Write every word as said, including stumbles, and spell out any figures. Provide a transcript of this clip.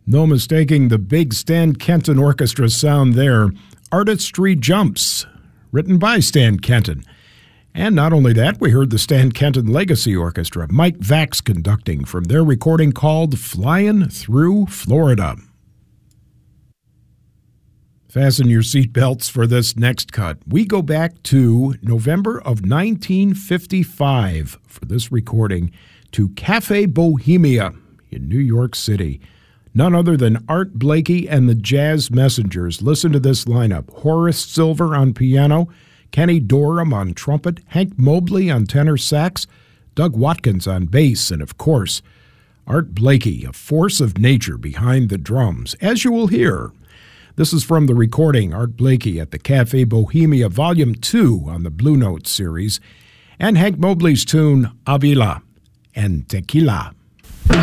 No mistaking the big Stan Kenton Orchestra sound there. Artistry Jumps, written by Stan Kenton. And not only that, we heard the Stan Kenton Legacy Orchestra, Mike Vax conducting from their recording called Flying Through Florida. Fasten your seatbelts for this next cut. We go back to November of nineteen fifty-five for this recording to Cafe Bohemia in New York City. None other than Art Blakey and the Jazz Messengers. Listen to this lineup. Horace Silver on piano, Kenny Dorham on trumpet, Hank Mobley on tenor sax, Doug Watkins on bass, and of course, Art Blakey, a force of nature behind the drums, as you will hear. This is from the recording, Art Blakey at the Cafe Bohemia, Volume two on the Blue Note series, and Hank Mobley's tune, Avila and Tequila.